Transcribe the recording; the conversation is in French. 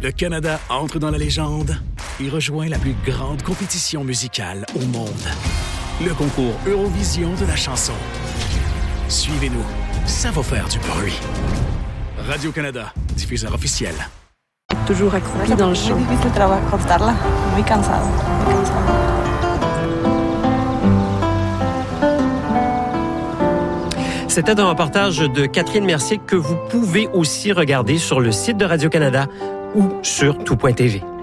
Le Canada entre dans la légende et rejoint la plus grande compétition musicale au monde. Le concours Eurovision de la chanson. Suivez-nous, ça va faire du bruit. Radio-Canada, diffuseur officiel. Toujours accroupi dans le champ. C'était un reportage de Catherine Mercier que vous pouvez aussi regarder sur le site de Radio-Canada ou sur tout.tv.